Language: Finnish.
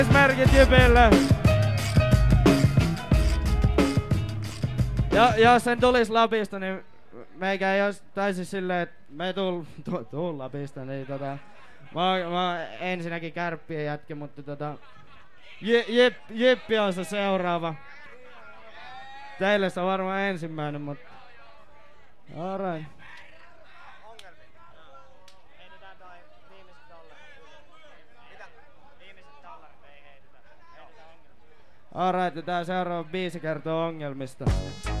Merkit Jypille. Ja jos sen tulis Lapista, niin meikä ei ois taisi silleen, että me tuul Lapista, niin mä oon ensinnäkin Kärppien jätkä, mutta Jyppi on se seuraava. Teille se on varmaan ensimmäinen, mutta alright. Alright, tää seuraava biisi kertoo ongelmista.